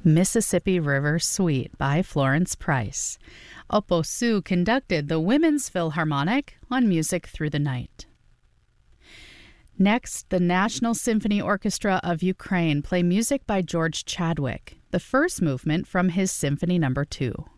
Mississippi River Suite by Florence Price. Oppo conducted the Women's Philharmonic on Music Through the Night. Next, the National Symphony Orchestra of Ukraine play music by George Chadwick, the first movement from his Symphony No. 2.